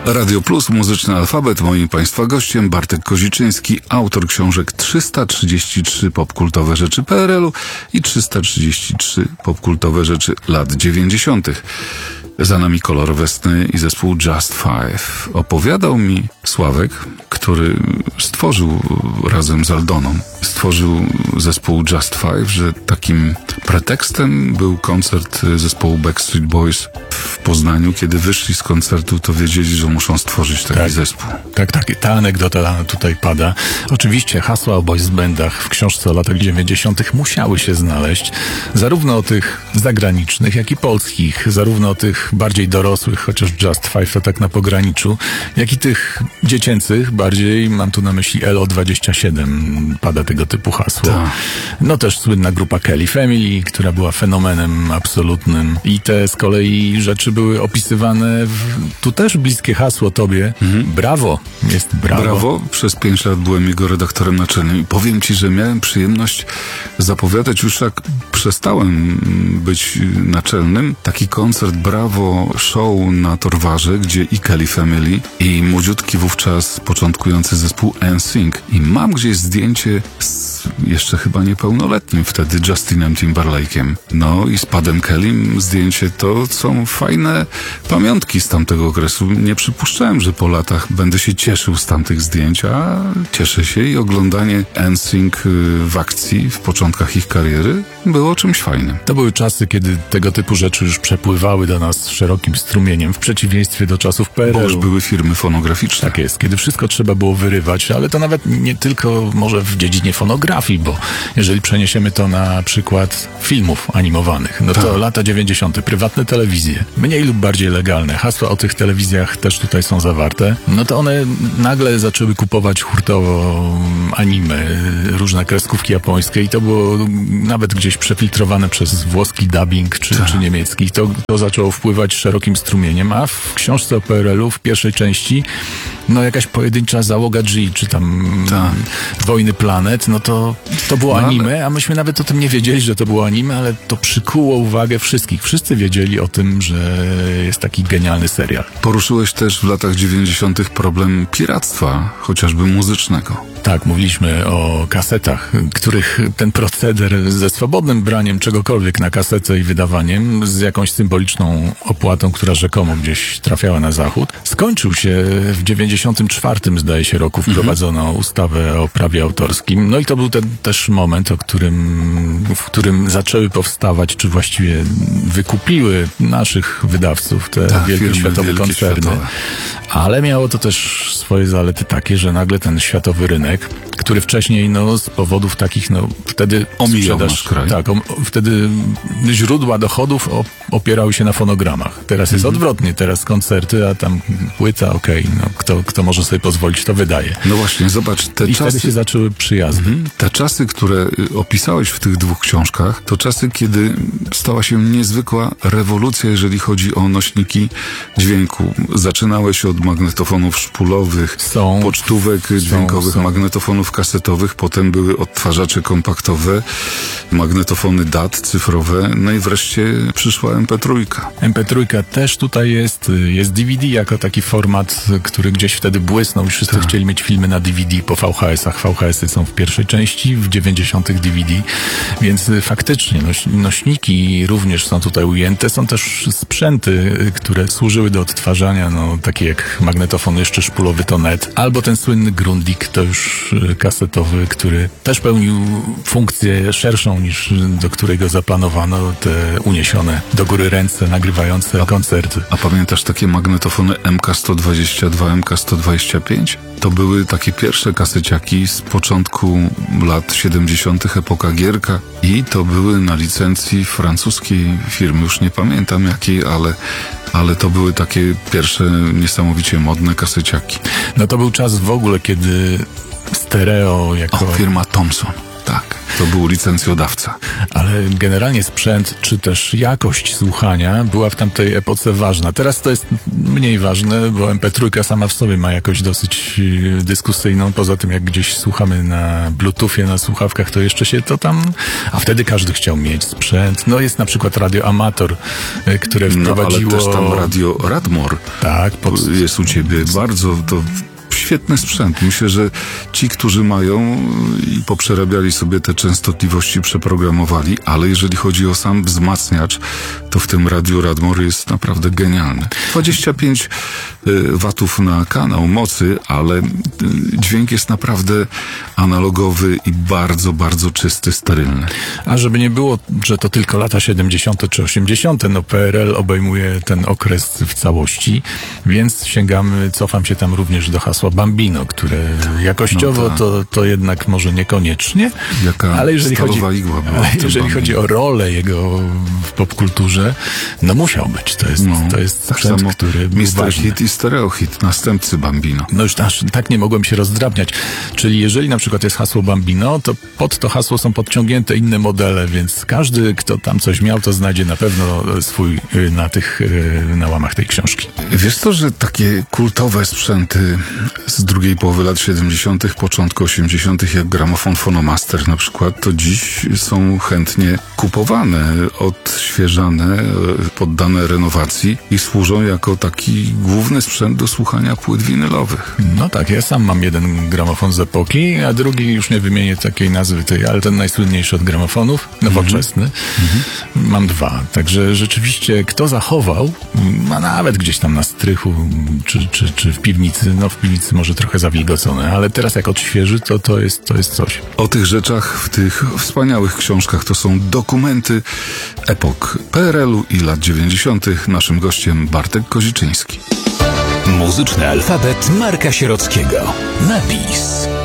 Radio Plus, Muzyczny Alfabet. Moim Państwa gościem Bartek Koziczyński, autor książek 333 popkultowe rzeczy PRL-u i 333 popkultowe rzeczy lat 90. Za nami Kolor Westny i zespół Just Five. Opowiadał mi Sławek, który stworzył razem z Aldoną, stworzył zespół Just Five, że takim pretekstem był koncert zespołu Backstreet Boys w Poznaniu. Kiedy wyszli z koncertu, to wiedzieli, że muszą stworzyć taki zespół. Tak. Ta anegdota tutaj pada. Oczywiście hasła o boys bandach w książce o latach 90. musiały się znaleźć. Zarówno o tych zagranicznych, jak i polskich. Zarówno o tych bardziej dorosłych, chociaż Just Five to tak na pograniczu, jak i tych dziecięcych, bardziej mam tu na myśli LO27, pada tego typu hasło. Tak. No też słynna grupa Kelly Family, która była fenomenem absolutnym i te z kolei rzeczy były opisywane tu też bliskie hasło tobie. Brawo, jest brawo. Brawo, przez 5 lat byłem jego redaktorem naczelnym i powiem ci, że miałem przyjemność zapowiadać, już jak przestałem być naczelnym, taki koncert Brawo Show na Torwarze, gdzie i Kelly Family, i młodziutki wówczas początkujący zespół NSYNC. I mam gdzieś zdjęcie z jeszcze chyba niepełnoletnim wtedy Justinem Timberlake'em. No i z Padem Kellym zdjęcie. To są fajne pamiątki z tamtego okresu. Nie przypuszczałem, że po latach będę się cieszył z tamtych zdjęć, a cieszę się i oglądanie NSYNC w akcji w początkach ich kariery było czymś fajnym. To były czasy, kiedy tego typu rzeczy już przepływały do nas szerokim strumieniem, w przeciwieństwie do czasów PRL-u. Bo już były firmy fonograficzne. Tak jest, kiedy wszystko trzeba było wyrywać, ale to nawet nie tylko może w dziedzinie fonografii, bo jeżeli przeniesiemy to na przykład filmów animowanych, no to lata 90., prywatne telewizje, mniej lub bardziej legalne, hasła o tych telewizjach też tutaj są zawarte, no to one nagle zaczęły kupować hurtowo anime, różne kreskówki japońskie i to było nawet gdzieś przefiltrowane przez włoski dubbing czy niemiecki. To zaczęło wpływać szerokim strumieniem, a w książce o PRL-u w pierwszej części no jakaś pojedyncza załoga G, czy tam Wojny Planet, no to było anime, a myśmy nawet o tym nie wiedzieli, że to było anime, ale to przykuło uwagę wszystkich. Wszyscy wiedzieli o tym, że jest taki genialny serial. Poruszyłeś też w latach 90. problem piractwa, chociażby muzycznego. Tak, mówiliśmy o kasetach, których ten proceder ze swobodnym braniem czegokolwiek na kasetę i wydawaniem z jakąś symboliczną opłatą, która rzekomo gdzieś trafiała na zachód, skończył się w 94, zdaje się, roku wprowadzono ustawę o prawie autorskim. No i to był ten też moment, w którym zaczęły powstawać, czy właściwie wykupiły naszych wydawców te wielkie światowe koncerny. Światowe. Ale miało to też swoje zalety takie, że nagle ten światowy rynek, który wcześniej, z powodów takich, wtedy omijał nasz kraj. Tak, wtedy źródła dochodów opierały się na fonogramach. Teraz jest odwrotnie, teraz koncerty, a tam płyta, kto może sobie pozwolić, to wydaje. No właśnie, zobacz, te czasy... wtedy się zaczęły przyjazdy. Te czasy, które opisałeś w tych 2 książkach, to czasy, kiedy stała się niezwykła rewolucja, jeżeli chodzi o nośniki dźwięku. Zaczynałeś od magnetofonów szpulowych, pocztówek dźwiękowych, magnetofonów kasetowych, potem były odtwarzacze kompaktowe, magnetofony DAT cyfrowe, no i wreszcie przyszła MP3. MP3 też tutaj jest DVD jako taki format, który gdzieś wtedy błysnął i wszyscy chcieli mieć filmy na DVD po VHS-ach. VHS-y są w pierwszej części, w 90. DVD, więc faktycznie nośniki również są tutaj ujęte. Są też sprzęty, które służyły do odtwarzania, takie jak magnetofon jeszcze szpulowy to net, albo ten słynny Grundig, to już kasetowy, który też pełnił funkcję szerszą niż do której go zaplanowano, te uniesione do góry ręce nagrywające koncerty. A pamiętasz takie magnetofony MK122, MK125? To były takie pierwsze kaseciaki z początku lat 70., epoka Gierka, i to były na licencji francuskiej firmy, już nie pamiętam jakiej, ale to były takie pierwsze niesamowicie modne kaseciaki. No to był czas w ogóle, kiedy stereo jako... firma Thomson. Tak, to był licencjodawca. Ale generalnie sprzęt, czy też jakość słuchania była w tamtej epoce ważna. Teraz to jest mniej ważne, bo MP3 sama w sobie ma jakość dosyć dyskusyjną. Poza tym, jak gdzieś słuchamy na Bluetoothie, na słuchawkach, to jeszcze się to tam... A wtedy każdy chciał mieć sprzęt. No jest na przykład radio Amator, które wprowadziło... No ale też tam radio Radmor. Tak. Jest u ciebie bardzo... To świetny sprzęt. Myślę, że ci, którzy mają i poprzerabiali sobie te częstotliwości, przeprogramowali, ale jeżeli chodzi o sam wzmacniacz, to w tym radiu Radmor jest naprawdę genialny. 25 watów na kanał mocy, ale dźwięk jest naprawdę analogowy i bardzo, bardzo czysty, sterylny. A żeby nie było, że to tylko lata 70. czy 80., no PRL obejmuje ten okres w całości, więc cofam się tam również do hasła Bambino, które jakościowo to jednak może niekoniecznie, ale jeżeli chodzi o rolę jego w popkulturze, no musiał być. To jest tak sprzęt, samo który był Mr. ważny. Hit i Stereo Hit, następcy Bambino. No już tak nie mogłem się rozdrabniać. Czyli jeżeli na przykład jest hasło Bambino, to pod to hasło są podciągnięte inne modele, więc każdy, kto tam coś miał, to znajdzie na pewno swój na łamach tej książki. Wiesz co, że takie kultowe sprzęty z drugiej połowy lat 70., początku 80., jak gramofon Phonomaster na przykład, to dziś są chętnie kupowane, odświeżane, poddane renowacji i służą jako taki główny sprzęt do słuchania płyt winylowych. No tak, ja sam mam jeden gramofon z epoki, a drugi, już nie wymienię takiej nazwy ale ten najsłynniejszy od gramofonów, nowoczesny. Mam dwa, także rzeczywiście kto zachował, a nawet gdzieś tam na strychu, czy w piwnicy, no w piwnicy może trochę zawilgocone, ale teraz jak odświeży, to jest coś. O tych rzeczach w tych wspaniałych książkach to są dokumenty epok PRL-u i lat 90. Naszym gościem Bartek Koziczyński. Muzyczny alfabet Marka Sierockiego. Napis.